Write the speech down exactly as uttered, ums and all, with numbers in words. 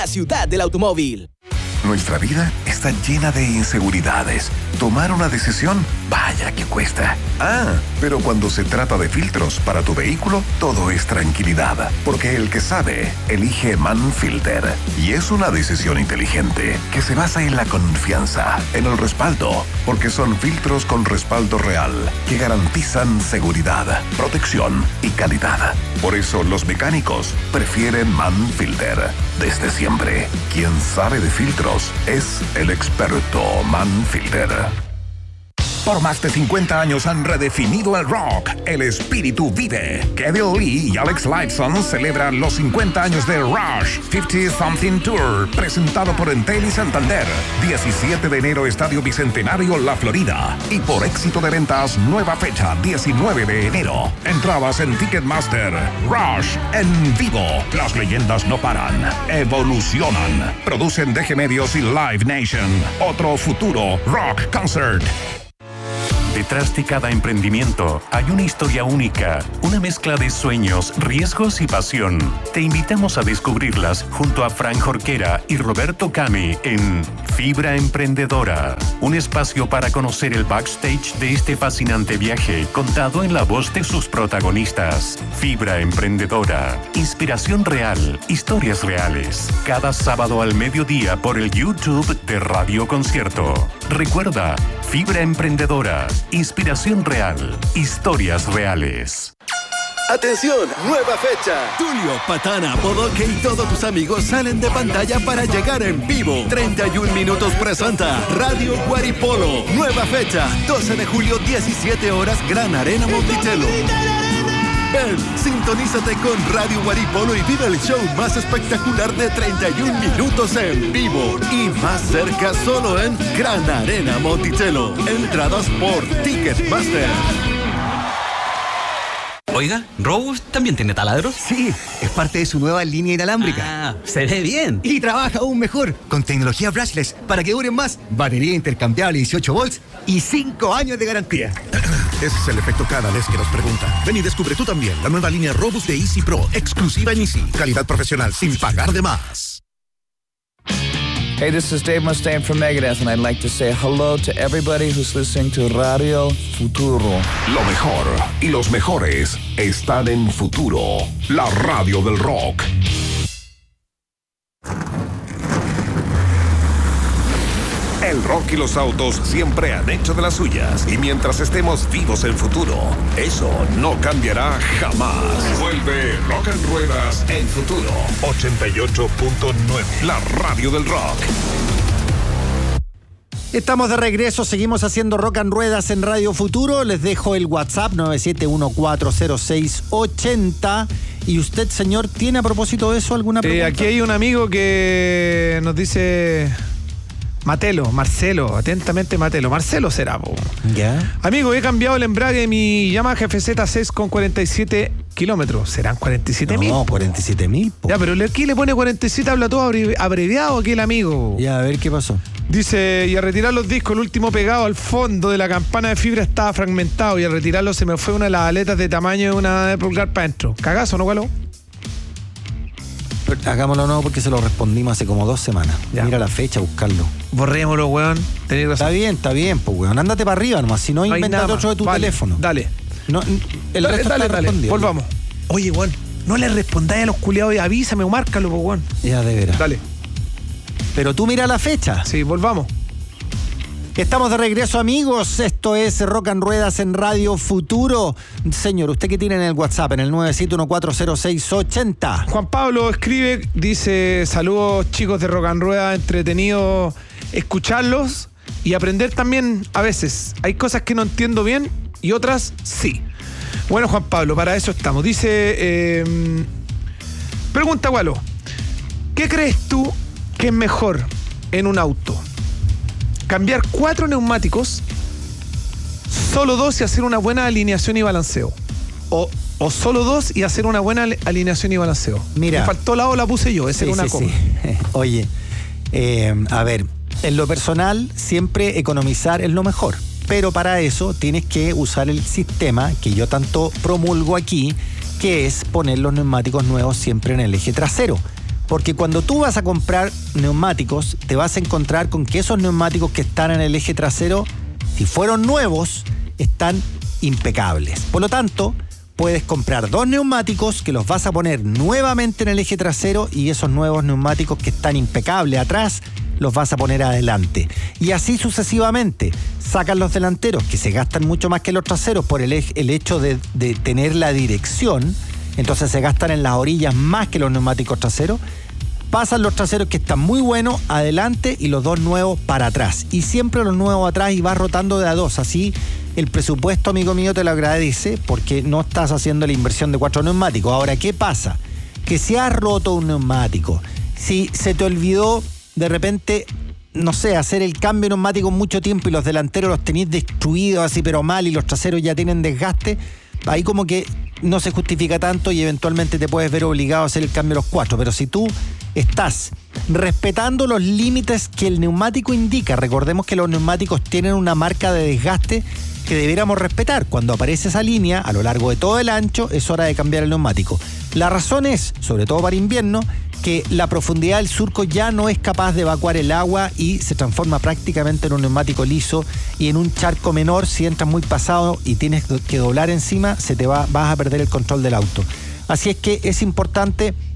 la ciudad del automóvil. Nuestra vida está llena de inseguridades. Tomar una decisión, vaya que cuesta. Ah, pero cuando se trata de filtros para tu vehículo, todo es tranquilidad. Porque el que sabe, elige Manfilter. Y es una decisión inteligente que se basa en la confianza, en el respaldo. Porque son filtros con respaldo real que garantizan seguridad, protección y calidad. Por eso los mecánicos prefieren Manfilter. Desde siempre, quien sabe de filtros es el experto Manfilter. Por más de cincuenta años han redefinido el rock. El espíritu vive. Kevin Lee y Alex Lifeson celebran los cincuenta años de Rush cincuenta Something Tour, presentado por Entel y Santander. diecisiete de enero, Estadio Bicentenario, La Florida. Y por éxito de ventas, nueva fecha, diecinueve de enero. Entradas en Ticketmaster. Rush en vivo. Las leyendas no paran. Evolucionan. Producen D G Medios y Live Nation. Otro futuro rock concert. Detrás de cada emprendimiento hay una historia única, una mezcla de sueños, riesgos y pasión. Te invitamos a descubrirlas junto a Fran Jorquera y Roberto Cami en Fibra Emprendedora, un espacio para conocer el backstage de este fascinante viaje contado en la voz de sus protagonistas. Fibra Emprendedora, inspiración real, historias reales. Cada sábado al mediodía por el YouTube de Radio Concierto. Recuerda, Fibra Emprendedora, inspiración real, historias reales. ¡Atención! ¡Nueva fecha! Tulio, Patana, Bodoque y todos tus amigos salen de pantalla para llegar en vivo. treinta y un minutos presenta Radio Guaripolo. Nueva fecha, doce de julio, diecisiete horas, Gran Arena Monticello. Ven, sintonízate con Radio Guaripolo y vive el show más espectacular de treinta y un minutos en vivo. Y más cerca solo en Gran Arena Monticello. Entradas por Ticketmaster. Oiga, ¿Robust también tiene taladros? Sí, es parte de su nueva línea inalámbrica. Ah, se ve bien. Y trabaja aún mejor, con tecnología brushless, para que duren más, batería intercambiable dieciocho volts y cinco años de garantía. Ese es el efecto cada vez que nos preguntan. Ven y descubre tú también la nueva línea Robust de Easy Pro, exclusiva en Easy. Calidad profesional sin pagar de más. Hey, this is Dave Mustaine from Megadeth, and I'd like to say hello to everybody who's listening to Radio Futuro. Lo mejor y los mejores están en Futuro, la radio del rock. El rock y los autos siempre han hecho de las suyas. Y mientras estemos vivos en Futuro, eso no cambiará jamás. Vuelve Rock en Ruedas en Futuro. ochenta y ocho punto nueve. La radio del rock. Estamos de regreso, seguimos haciendo Rock en Ruedas en Radio Futuro. Les dejo el WhatsApp nueve siete uno cuatro cero seis ocho cero. ¿Y usted, señor, tiene a propósito de eso alguna pregunta? Eh, aquí hay un amigo que nos dice... Matelo, Marcelo, atentamente Matelo. Marcelo será, po. ¿Ya? Amigo, he cambiado el embrague de mi Yamaha F Z seis con cuarenta y siete kilómetros. ¿Serán cuarenta y siete mil? No, cuarenta y siete mil. Ya, pero aquí le pone cuarenta y siete, habla todo abreviado aquí el amigo. Ya, a ver qué pasó. Dice, y al retirar los discos, el último pegado al fondo de la campana de fibra estaba fragmentado y al retirarlo se me fue una de las aletas de tamaño de una de pulgar para adentro. ¿Cagazo, no, Gualo? Hagámoslo no, porque se lo respondimos hace como dos semanas. Ya. Mira la fecha, buscarlo. Borrémoslo, weón. Tenés razón. Está bien, está bien, pues, weón. Ándate para arriba nomás, si no, no inventate otro de tu vale, teléfono. Dale. No, el dale, resto dale, está dale. respondido. Volvamos. Oye, weón, no le respondáis a los culiados y avísame o márcalo, pues, weón. Ya, de veras. Dale. Pero tú mira la fecha. Sí, volvamos. Estamos de regreso, amigos. Esto es Rock en Ruedas en Radio Futuro. Señor, ¿usted qué tiene en el WhatsApp? En el nueve siete uno cuatro cero seis ocho cero. Juan Pablo escribe, dice, saludos chicos de Rock en Ruedas, entretenido escucharlos y aprender también a veces. Hay cosas que no entiendo bien y otras sí. Bueno, Juan Pablo, para eso estamos. Dice, eh, pregunta, Gualo, ¿qué crees tú que es mejor en un auto? ¿Cambiar cuatro neumáticos, solo dos y hacer una buena alineación y balanceo? O, o solo dos y hacer una buena alineación y balanceo. Mira. Me faltó la O, la puse yo, esa sí, era una sí, coma. Sí. Oye, eh, a ver, en lo personal, siempre economizar es lo mejor. Pero para eso tienes que usar el sistema que yo tanto promulgo aquí, que es poner los neumáticos nuevos siempre en el eje trasero. Porque cuando tú vas a comprar neumáticos, te vas a encontrar con que esos neumáticos que están en el eje trasero, si fueron nuevos, están impecables. Por lo tanto, puedes comprar dos neumáticos que los vas a poner nuevamente en el eje trasero y esos nuevos neumáticos que están impecables atrás los vas a poner adelante. Y así sucesivamente. Sacan los delanteros, que se gastan mucho más que los traseros por el, el hecho de, de tener la dirección. Entonces se gastan en las orillas más que los neumáticos traseros. Pasan los traseros que están muy buenos adelante y los dos nuevos para atrás. Y siempre los nuevos atrás y vas rotando de a dos. Así el presupuesto, amigo mío, te lo agradece porque no estás haciendo la inversión de cuatro neumáticos. Ahora, ¿qué pasa? Que si has roto un neumático, si se te olvidó de repente, no sé, hacer el cambio neumático mucho tiempo y los delanteros los tenéis destruidos así pero mal y los traseros ya tienen desgaste, ahí como que no se justifica tanto y eventualmente te puedes ver obligado a hacer el cambio de los cuatro. Pero si tú estás respetando los límites que el neumático indica, recordemos que los neumáticos tienen una marca de desgaste que debiéramos respetar. Cuando aparece esa línea a lo largo de todo el ancho, es hora de cambiar el neumático. La razón es, sobre todo para invierno, que la profundidad del surco ya no es capaz de evacuar el agua y se transforma prácticamente en un neumático liso, y en un charco menor, si entras muy pasado y tienes que doblar encima, se te va, vas a perder el control del auto. Así es que es importante